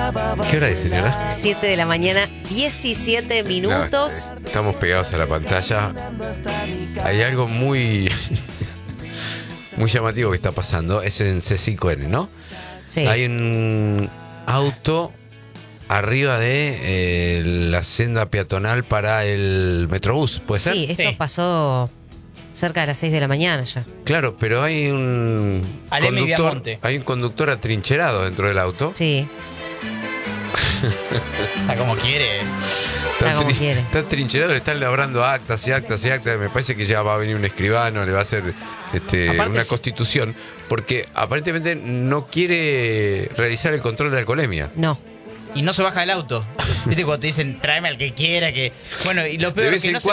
¿Qué hora es, señora? 7 de la mañana, 17 minutos. No, estamos pegados a la pantalla. Hay algo muy muy llamativo que está pasando. Es en C5N, ¿no? Sí. Hay un auto arriba de la senda peatonal para el Metrobús, ¿puede ser? Sí, esto Sí. pasó cerca de las 6 de la mañana ya. Claro, pero hay un Alem y conductor, Viamonte. hay un conductor atrincherado dentro del auto. Sí, Está como quiere. Está como quiere. Está trincherado, le están labrando actas y actas y actas. Me parece que ya va a venir un escribano, le va a hacer Aparte una sí. constitución, porque aparentemente no quiere realizar el control de alcoholemia. no. Y no se baja del auto. Viste cuando te dicen, tráeme al que quiera, que. Bueno, y lo De peor es vez que en no se